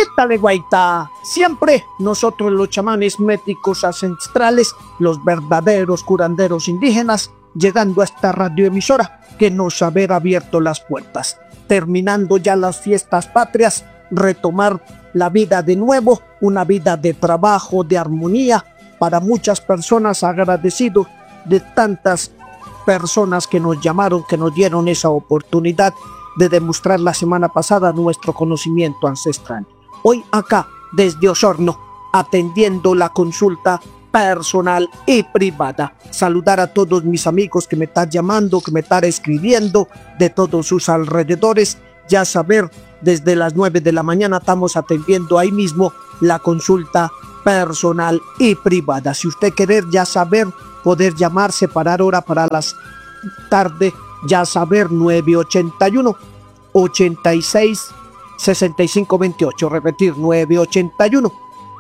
Guaitale guaita. Siempre nosotros los chamanes médicos ancestrales, los verdaderos curanderos indígenas, llegando a esta radioemisora que nos haber abierto las puertas. Terminando ya las fiestas patrias, retomar la vida de nuevo, una vida de trabajo, de armonía, para muchas personas, agradecido de tantas personas que nos llamaron, que nos dieron esa oportunidad de demostrar la semana pasada nuestro conocimiento ancestral. Hoy acá, desde Osorno, atendiendo la consulta personal y privada. Saludar a todos mis amigos que me están llamando, que me están escribiendo de todos sus alrededores. Ya saber, desde las 9 de la mañana estamos atendiendo ahí mismo la consulta personal y privada. Si usted quiere ya saber, poder llamar, separar hora para las tarde, ya saber 981 86 65 28, repetir 981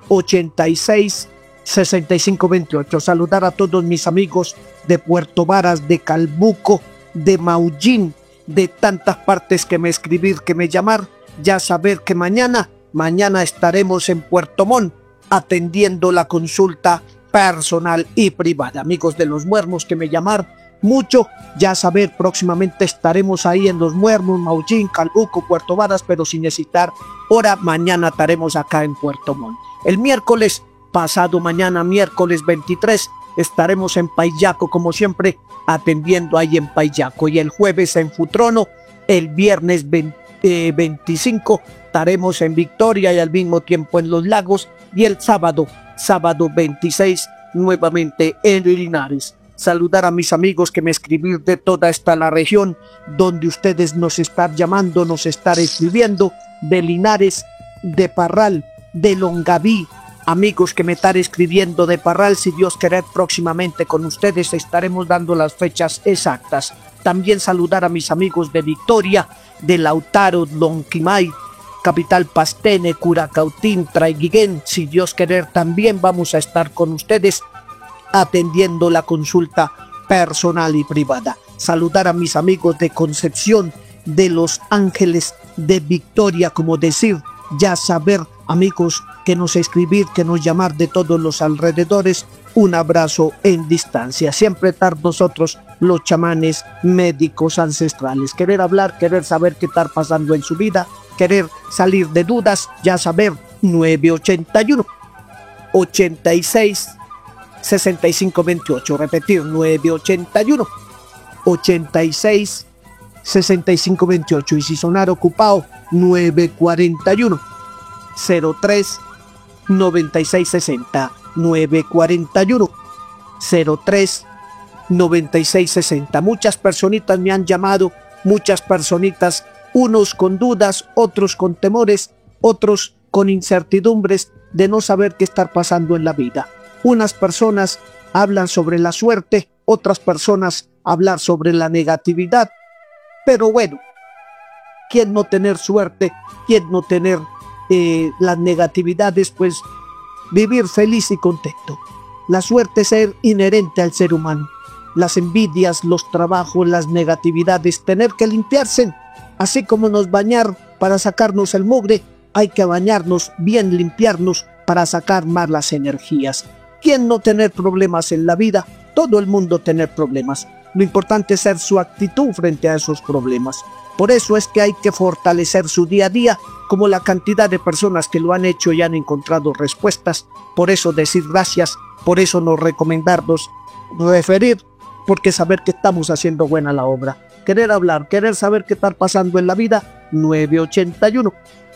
86 65 28. Saludar a todos mis amigos de Puerto Varas, de Calbuco, de Maullín, de tantas partes que me escribir, que me llamar. Ya saber que mañana estaremos en Puerto Montt atendiendo la consulta personal y privada. Amigos de Los Muermos que me llamar mucho, ya saber, próximamente estaremos ahí en Los Muermos, Maullín, Calbuco, Puerto Varas, pero sin necesitar hora, mañana estaremos acá en Puerto Montt. El miércoles, pasado mañana, miércoles 23, estaremos en Paillaco, como siempre, atendiendo ahí en Paillaco. Y el jueves en Futrono, el viernes 25, estaremos en Victoria y al mismo tiempo en Los Lagos. Y el sábado 26, nuevamente en Linares. Saludar a mis amigos que me escribir de toda esta la región donde ustedes nos están llamando, nos están escribiendo, de Linares, de Parral, de Longaví. Amigos que me están escribiendo de Parral, si Dios quiere, próximamente con ustedes estaremos dando las fechas exactas. También saludar a mis amigos de Victoria, de Lautaro, Lonquimay, Capital Pastene, Curacautín, Traiguiguén. Si Dios quiere, también vamos a estar con ustedes atendiendo la consulta personal y privada. Saludar a mis amigos de Concepción, de Los Ángeles, de Victoria, como decir, ya saber, amigos que nos escribir, que nos llamar de todos los alrededores. Un abrazo en distancia. Siempre estar nosotros, los chamanes médicos ancestrales. Querer hablar, querer saber qué está pasando en su vida, querer salir de dudas, ya saber, 981 86 65 28, repetir 981 86 65 28. Y si sonar ocupado, 941 03 96 60, 941 03 96 60. Muchas personitas me han llamado, muchas personitas, unos con dudas, otros con temores, otros con incertidumbres de no saber qué está pasando en la vida. Unas personas hablan sobre la suerte, otras personas hablan sobre la negatividad. Pero bueno, ¿quién no tener suerte? ¿Quién no tener las negatividades? Pues vivir feliz y contento. La suerte es ser inherente al ser humano. Las envidias, los trabajos, las negatividades, tener que limpiarse. Así como nos bañar para sacarnos el mugre, hay que bañarnos bien, limpiarnos para sacar malas energías. ¿Quién no tener problemas en la vida? Todo el mundo tener problemas. Lo importante es ser su actitud frente a esos problemas. Por eso es que hay que fortalecer su día a día, como la cantidad de personas que lo han hecho y han encontrado respuestas. Por eso decir gracias, por eso nos recomendarnos, referir, porque saber que estamos haciendo buena la obra. Querer hablar, querer saber qué está pasando en la vida, 981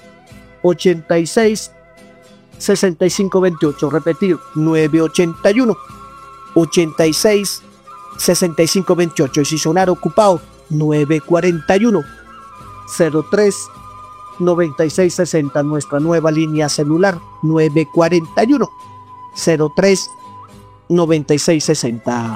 86 65 28, repetir 981 86 65 28. Y si sonar ocupado, 941 03 96 60, nuestra nueva línea celular, 941 03 96 60.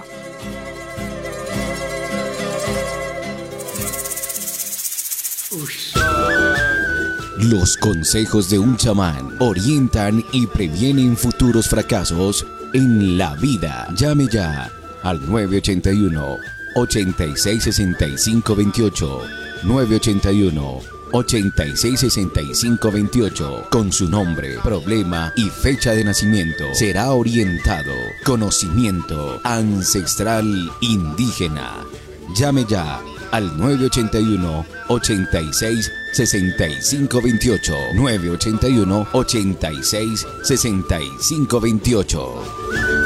Los consejos de un chamán orientan y previenen futuros fracasos en la vida. Llame ya al 981 86 65 28, 981 866528 con su nombre, problema y fecha de nacimiento. Será orientado. Conocimiento ancestral indígena. Llame ya al 981 86 65 28 981 86 65 28.